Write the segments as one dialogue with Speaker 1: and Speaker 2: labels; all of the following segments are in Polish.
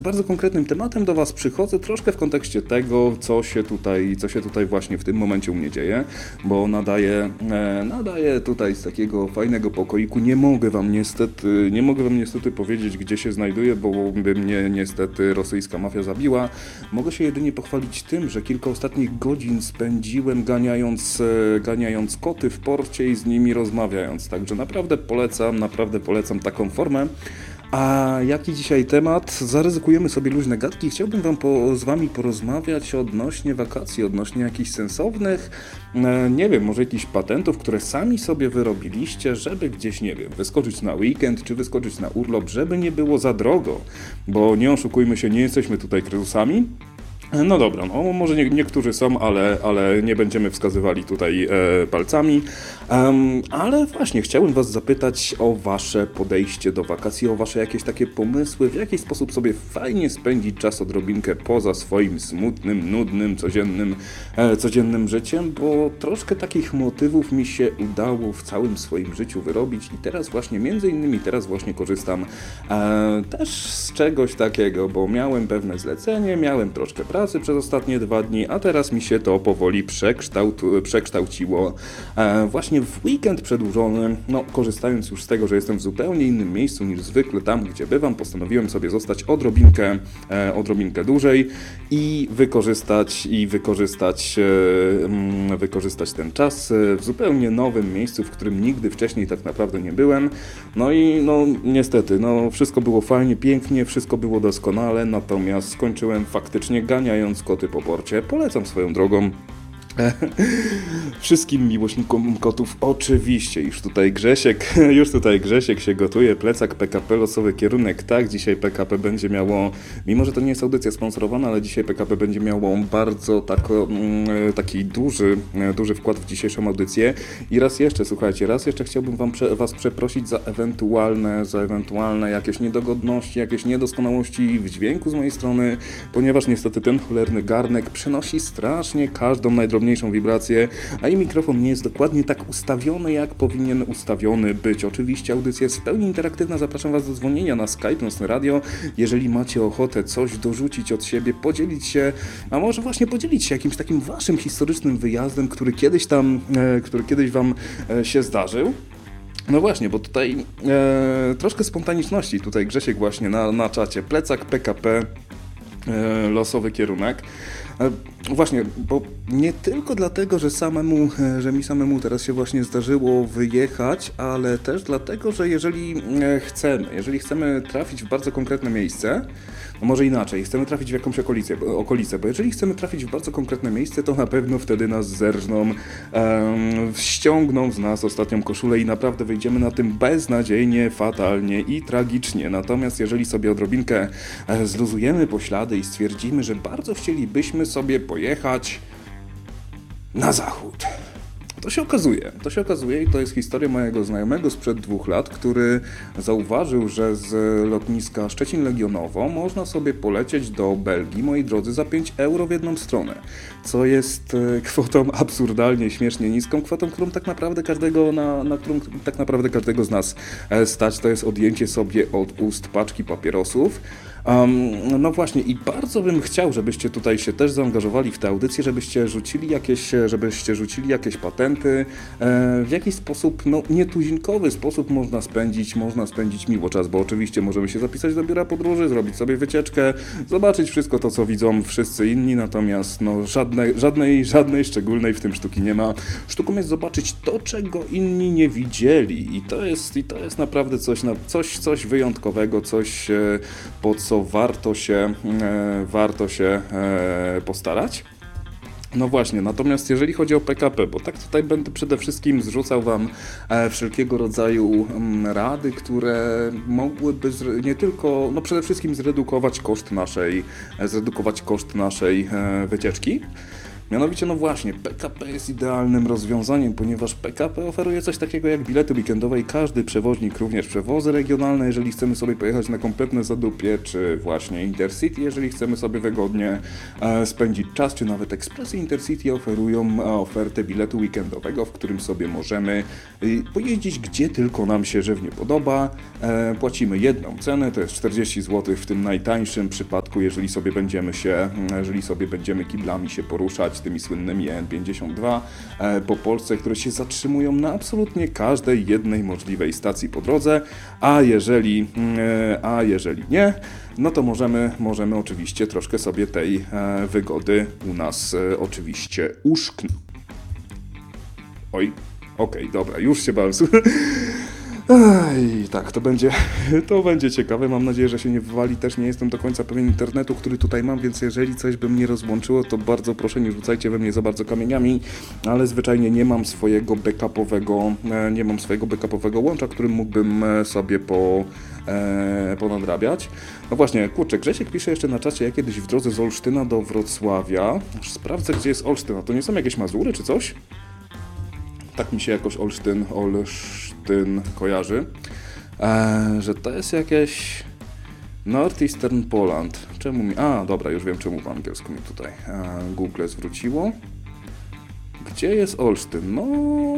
Speaker 1: Bardzo konkretnym tematem do Was przychodzę troszkę w kontekście tego, co się tutaj właśnie w tym momencie u mnie dzieje, bo nadaję tutaj z takiego fajnego pokoiku. Nie mogę Wam niestety powiedzieć, gdzie się znajduję, bo by mnie niestety rosyjska mafia zabiła. Mogę się jedynie pochwalić tym, że kilka ostatnich godzin spędziłem ganiając koty w porcie i z nimi rozmawiając. Także naprawdę polecam taką formę. A jaki dzisiaj temat? Zaryzykujemy sobie luźne gadki. Chciałbym z Wami porozmawiać odnośnie wakacji, odnośnie jakichś sensownych, nie wiem, może jakichś patentów, które sami sobie wyrobiliście, żeby gdzieś, nie wiem, wyskoczyć na weekend, czy wyskoczyć na urlop, żeby nie było za drogo. Bo nie oszukujmy się, nie jesteśmy tutaj kryzysami. No dobra, no może niektórzy są, ale nie będziemy wskazywali tutaj palcami. Ale właśnie chciałbym Was zapytać o Wasze podejście do wakacji, o Wasze jakieś takie pomysły, w jaki sposób sobie fajnie spędzić czas odrobinkę poza swoim smutnym, nudnym, codziennym życiem, bo troszkę takich motywów mi się udało w całym swoim życiu wyrobić i teraz właśnie, między innymi teraz właśnie korzystam też z czegoś takiego, bo miałem pewne zlecenie, miałem troszkę pracy przez ostatnie 2 dni, a teraz mi się to powoli przekształciło właśnie w weekend przedłużony. No, korzystając już z tego, że jestem w zupełnie innym miejscu niż zwykle tam, gdzie bywam, postanowiłem sobie zostać odrobinkę dłużej i wykorzystać ten czas w zupełnie nowym miejscu, w którym nigdy wcześniej tak naprawdę nie byłem. No i niestety, wszystko było fajnie, pięknie, wszystko było doskonale, natomiast skończyłem faktycznie ganiając koty po porcie. Polecam swoją drogą wszystkim miłośnikom kotów. Oczywiście, już tutaj Grzesiek się gotuje. Plecak PKP, losowy kierunek. Tak, dzisiaj PKP będzie miało, mimo że to nie jest audycja sponsorowana, ale dzisiaj PKP będzie miało bardzo taki duży wkład w dzisiejszą audycję. I raz jeszcze chciałbym Was przeprosić za ewentualne jakieś niedogodności, jakieś niedoskonałości w dźwięku z mojej strony, ponieważ niestety ten cholerny garnek przenosi strasznie każdą najdrobniejszą wibrację, a i mikrofon nie jest dokładnie tak ustawiony, jak powinien ustawiony być. Oczywiście audycja jest w pełni interaktywna, zapraszam Was do dzwonienia na Skype, Nocne Radio, jeżeli macie ochotę coś dorzucić od siebie, podzielić się jakimś takim Waszym historycznym wyjazdem, który kiedyś Wam się zdarzył. No właśnie, bo tutaj troszkę spontaniczności, tutaj Grzesiek właśnie na czacie, plecak PKP, losowy kierunek. Właśnie, bo nie tylko dlatego, że mi samemu teraz się właśnie zdarzyło wyjechać, ale też dlatego, że jeżeli chcemy trafić w bardzo konkretne miejsce, no może inaczej, chcemy trafić w jakąś okolicę, bo jeżeli chcemy trafić w bardzo konkretne miejsce, to na pewno wtedy nas zerżną, ściągną z nas ostatnią koszulę i naprawdę wyjdziemy na tym beznadziejnie, fatalnie i tragicznie. Natomiast jeżeli sobie odrobinkę zluzujemy poślady i stwierdzimy, że bardzo chcielibyśmy sobie pojechać na zachód, to się okazuje i to jest historia mojego znajomego sprzed 2 lat, który zauważył, że z lotniska Szczecin-Legionowo można sobie polecieć do Belgii, moi drodzy, za 5 euro w jedną stronę, co jest kwotą absurdalnie, śmiesznie niską, kwotą, którą tak naprawdę każdego z nas stać. To jest odjęcie sobie od ust paczki papierosów. No właśnie i bardzo bym chciał, żebyście tutaj się też zaangażowali w tę audycję, żebyście rzucili jakieś patenty, w jakiś sposób, nietuzinkowy sposób można spędzić miło czas, bo oczywiście możemy się zapisać do biura podróży, zrobić sobie wycieczkę, zobaczyć wszystko to, co widzą wszyscy inni, natomiast żadnej szczególnej w tym sztuki nie ma. Sztuką jest zobaczyć to, czego inni nie widzieli i to jest naprawdę coś wyjątkowego, coś po co warto się postarać. No właśnie, natomiast jeżeli chodzi o PKP, bo tak tutaj będę przede wszystkim zrzucał Wam wszelkiego rodzaju rady, które mogłyby przede wszystkim zredukować koszt naszej wycieczki. Mianowicie, no właśnie, PKP jest idealnym rozwiązaniem, ponieważ PKP oferuje coś takiego jak bilety weekendowe i każdy przewoźnik, również przewozy regionalne, jeżeli chcemy sobie pojechać na kompletne zadupie, czy właśnie Intercity, jeżeli chcemy sobie wygodnie spędzić czas, czy nawet ekspresy Intercity oferują ofertę biletu weekendowego, w którym sobie możemy pojeździć gdzie tylko nam się żywnie podoba. Płacimy jedną cenę, to jest 40 zł w tym najtańszym przypadku, jeżeli sobie będziemy kiblami się poruszać tymi słynnymi N52 po Polsce, które się zatrzymują na absolutnie każdej jednej możliwej stacji po drodze, a jeżeli nie, no to możemy oczywiście troszkę sobie tej wygody u nas oczywiście uszknąć. Oj, okej, dobra, już się bałem. Tak, to będzie ciekawe. Mam nadzieję, że się nie wywali. Też nie jestem do końca pewien internetu, który tutaj mam, więc jeżeli coś by mnie rozłączyło, to bardzo proszę, nie rzucajcie we mnie za bardzo kamieniami, ale zwyczajnie nie mam swojego backupowego łącza, którym mógłbym sobie ponadrabiać. No właśnie, kurczę, Grzesiek pisze jeszcze na czacie, ja kiedyś w drodze z Olsztyna do Wrocławia. Sprawdzę, gdzie jest Olsztyn. A to nie są jakieś Mazury czy coś? Tak mi się jakoś Olsztyn kojarzy, że to jest jakieś Northeastern Poland. Czemu mi... dobra, już wiem czemu po angielsku mi tutaj Google zwróciło. Gdzie jest Olsztyn? No...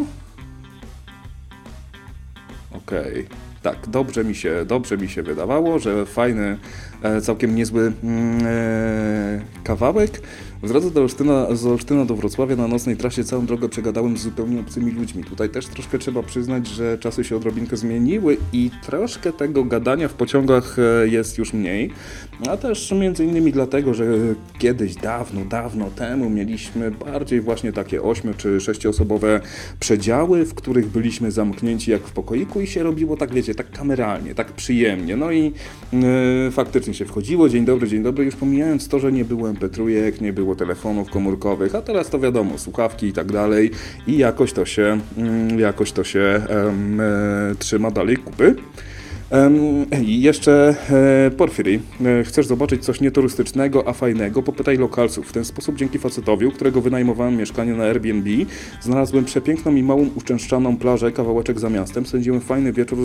Speaker 1: Okej. Tak, dobrze mi się wydawało, że fajny, całkiem niezły kawałek. W drodze z Olsztyna do Wrocławia na nocnej trasie całą drogę przegadałem z zupełnie obcymi ludźmi. Tutaj też troszkę trzeba przyznać, że czasy się odrobinkę zmieniły i troszkę tego gadania w pociągach jest już mniej. A też między innymi dlatego, że kiedyś dawno temu mieliśmy bardziej właśnie takie 8- czy 6-osobowe przedziały, w których byliśmy zamknięci jak w pokoiku i się robiło tak, wiecie, tak kameralnie, tak przyjemnie. No i faktycznie się wchodziło, dzień dobry, już pomijając to, że nie było MP3, nie było telefonów komórkowych, a teraz to wiadomo, słuchawki i tak dalej i jakoś to się trzyma dalej kupy. I jeszcze Porfiry, chcesz zobaczyć coś nieturystycznego, a fajnego? Popytaj lokalców. W ten sposób dzięki facetowi, u którego wynajmowałem mieszkanie na Airbnb, znalazłem przepiękną i małą uczęszczaną plażę, kawałeczek za miastem. Spędziłem fajny wieczór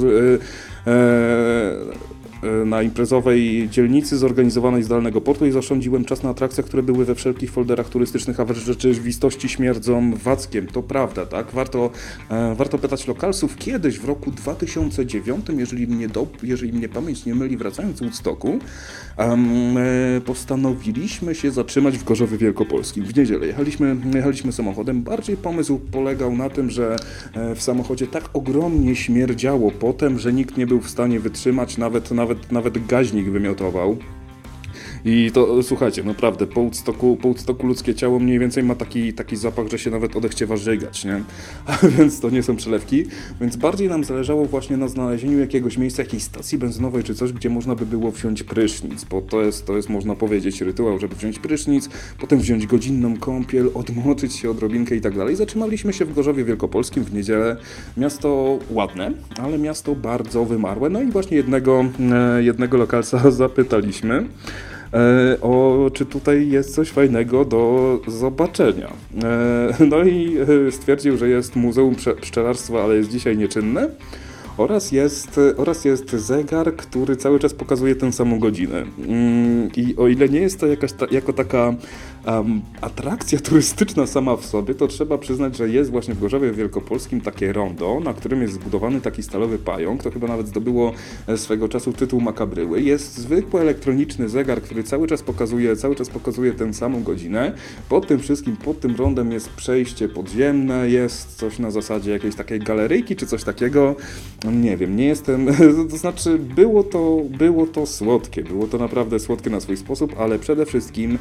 Speaker 1: na imprezowej dzielnicy zorganizowanej z Dolnego Portu i zaoszczędziłem czas na atrakcjach, które były we wszelkich folderach turystycznych, a w rzeczywistości śmierdzą wackiem. To prawda, tak? Warto pytać lokalsów. Kiedyś w roku 2009, jeżeli mnie pamięć nie myli, wracając z Woodstocku, postanowiliśmy się zatrzymać w Gorzowie Wielkopolskim. W niedzielę jechaliśmy samochodem. Bardziej pomysł polegał na tym, że w samochodzie tak ogromnie śmierdziało potem, że nikt nie był w stanie wytrzymać, nawet gaźnik wymiotował. I to, słuchajcie, naprawdę, po Woodstocku ludzkie ciało mniej więcej ma taki zapach, że się nawet odechciewa żygać, nie? A więc to nie są przelewki, więc bardziej nam zależało właśnie na znalezieniu jakiegoś miejsca, jakiejś stacji benzynowej czy coś, gdzie można by było wziąć prysznic, bo to jest można powiedzieć rytuał, żeby wziąć prysznic, potem wziąć godzinną kąpiel, odmoczyć się odrobinkę i tak dalej. Zatrzymaliśmy się w Gorzowie Wielkopolskim w niedzielę. Miasto ładne, ale miasto bardzo wymarłe. No i właśnie jednego lokalca zapytaliśmy, czy tutaj jest coś fajnego do zobaczenia. No i stwierdził, że jest Muzeum Pszczelarstwa, ale jest dzisiaj nieczynne. Oraz jest zegar, który cały czas pokazuje tę samą godzinę. I o ile nie jest to jako taka atrakcja turystyczna sama w sobie, to trzeba przyznać, że jest właśnie w Gorzowie Wielkopolskim takie rondo, na którym jest zbudowany taki stalowy pająk. To chyba nawet zdobyło swego czasu tytuł makabryły. Jest zwykły elektroniczny zegar, który cały czas pokazuje tę samą godzinę. Pod tym wszystkim, pod tym rondem jest przejście podziemne, jest coś na zasadzie jakiejś takiej galeryjki czy coś takiego. Nie wiem, nie jestem, to znaczy było to słodkie, było to naprawdę słodkie na swój sposób, ale przede wszystkim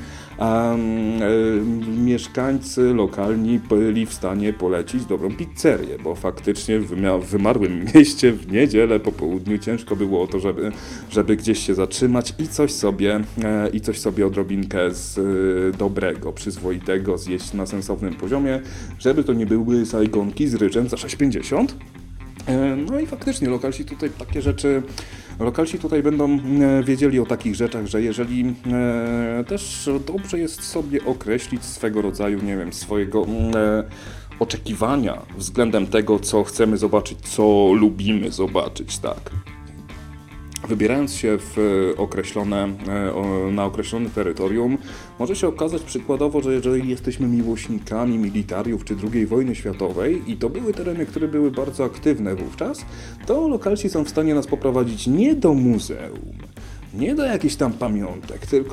Speaker 1: mieszkańcy lokalni byli w stanie polecić dobrą pizzerię, bo faktycznie w wymarłym mieście w niedzielę po południu ciężko było o to, żeby gdzieś się zatrzymać i coś sobie odrobinkę z dobrego, przyzwoitego zjeść na sensownym poziomie, żeby to nie były sajgonki z ryczem za 6,50. No i faktycznie lokalsi tutaj takie rzeczy Lokalsi tutaj będą wiedzieli o takich rzeczach, że jeżeli też dobrze jest sobie określić swego rodzaju, nie wiem, swojego oczekiwania względem tego, co chcemy zobaczyć, co lubimy zobaczyć, tak. Wybierając się na określone terytorium, może się okazać przykładowo, że jeżeli jesteśmy miłośnikami militariów czy II wojny światowej i to były tereny, które były bardzo aktywne wówczas, to lokalsi są w stanie nas poprowadzić nie do muzeum, nie do jakichś tam pamiątek, tylko